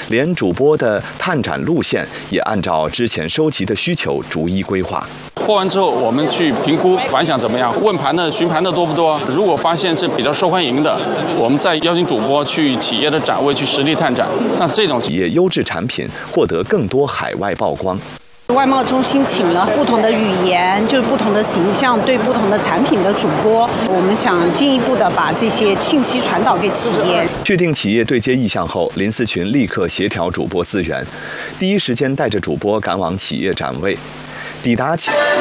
连主播的探展路线也按照之前收集的需求逐一规划。 播完之后，我们去评估反响怎么样，问盘的、询盘的多不多。如果发现是比较受欢迎的，我们再邀请主播去企业的展位去实地探展。那这种企业优质产品获得更多海外曝光。 外贸中心请了不同的语言，就是不同的形象，对不同的产品的主播，我们想进一步的把这些信息传导给企业。 确定企业对接意向后，林思群立刻协调主播资源，第一时间带着主播赶往企业展位，抵达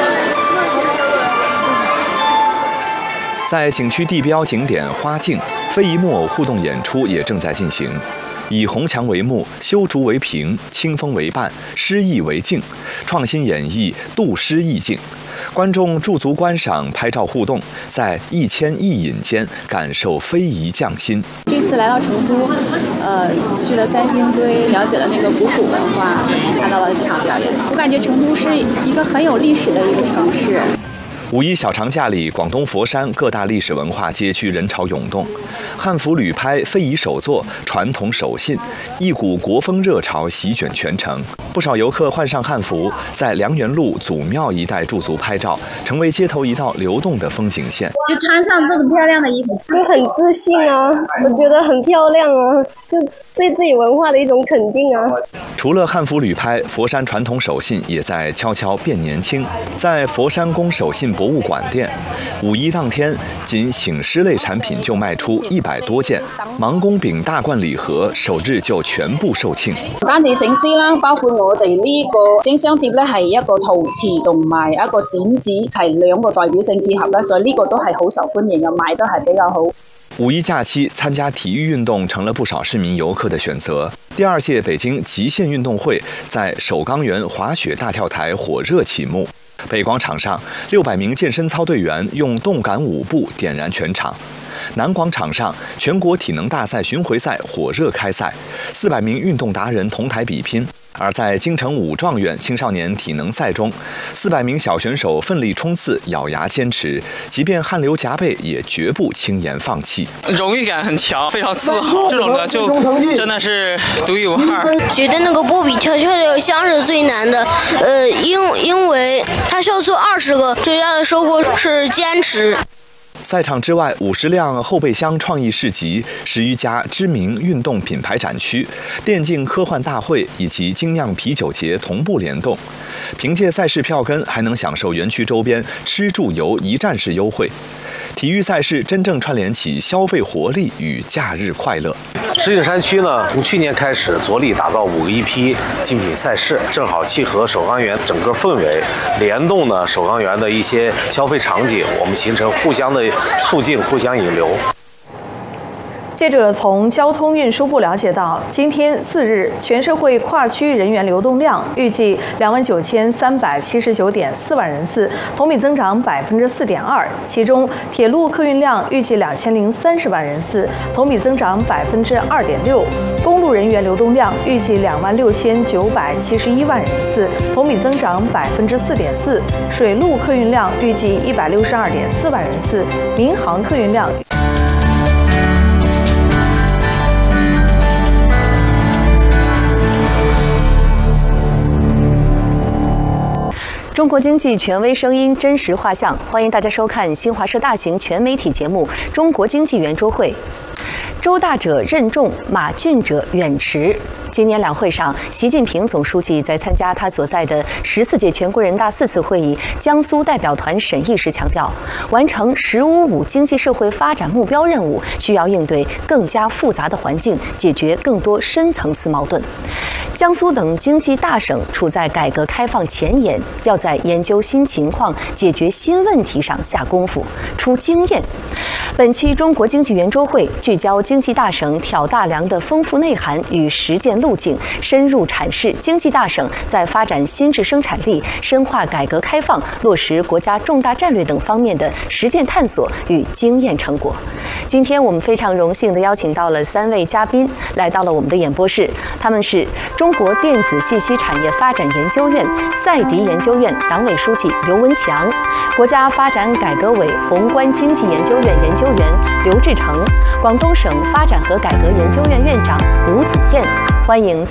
在景区地标景点花径，非遗木偶互动演出也正在进行。以红墙为幕，修竹为屏，清风为伴，诗意为镜，创新演绎，度诗意境。观众驻足观赏、拍照互动，在一牵一引间感受非遗匠心。 这次来到成都，去了三星堆，了解了那个古蜀文化，看到了这场表演。我感觉成都是一个很有历史的一个城市。 五一小长假里，广东佛山各大历史文化街区人潮涌动，汉服旅拍、非遗手作、传统手信，一股国风热潮席卷全城。不少游客换上汉服，在良园路、祖庙一带驻足拍照，成为街头一道流动的风景线。 就穿上这种漂亮的衣服， 就很自信啊，我觉得很漂亮啊，就对自己文化的一种肯定啊。 除了汉服旅拍，佛山传统手信也在悄悄变年轻。在佛山宫手信博物馆店，五一当天，仅醒狮类产品就卖出100多件，芒公饼大罐礼盒首日就全部售罄。 唔單止醒獅啦，包括我哋呢個冰箱碟咧，係一個陶瓷同埋一個剪紙，係兩個代表性結合啦，所以呢個都係好受歡迎，又賣得係比較好。 五一假期参加体育运动成了不少市民游客的选择。第2届北京极限运动会在首钢园滑雪大跳台火热启幕。北广场上，600名健身操队员用动感舞步点燃全场。南广场上，全国体能大赛巡回赛火热开赛，400名运动达人同台比拼。而在京城武状元青少年体能赛中，400名小选手奋力冲刺，咬牙坚持，即便汗流浃背，也绝不轻言放弃。 荣誉感很强，非常自豪，这种的就真的是独一无二。 觉得那个波比跳的像是最难的，因为他跳出20个，最大的收获是坚持。 赛场之外，50辆后备箱创意市集，10余家知名运动品牌展区，电竞科幻大会以及精酿啤酒节同步联动。凭借赛事票根，还能享受园区周边吃住游一站式优惠。体育赛事真正串联起消费活力与假日快乐。 石景山区呢，从去年开始着力打造51批精品赛事，正好契合首钢园整个氛围，联动呢首钢园的一些消费场景，我们形成互相的促进、互相引流。 记者从交通运输部了解到，今天4日，全社会跨区人员流动量预计29379.4万人次，同比增长4.2%。其中，铁路客运量预计2030万人次，同比增长2.6%。公路人员流动量预计26971万人次，同比增长4.4%。水路客运量预计162.4万人次，民航客运量。 中国经济权威声音真实画像，欢迎大家收看新华社大型全媒体节目《中国经济圆桌会》。周大者任重，马俊者远驰。今年两会上，习近平总书记在参加他所在的14届全国人大4次会议江苏代表团审议时强调，完成“十五五”经济社会发展目标任务，需要应对更加复杂的环境，解决更多深层次矛盾。江苏等经济大省处在改革开放前沿，要在研究新情况、解决新问题上下功夫，出经验。本期中国经济圆桌会聚焦经济大省挑大梁的丰富内涵与实践路径，深入阐释经济大省在发展新质生产力、深化改革开放、落实国家重大战略等方面的实践探索与经验成果。今天我们非常荣幸地邀请到了3位嘉宾来到了我们的演播室，他们是中国电子信息产业发展研究院赛迪研究院党委书记刘文强，国家发展改革委宏观经济研究院研究员刘志成，广东省发展和改革研究院院长吴祖燕。欢迎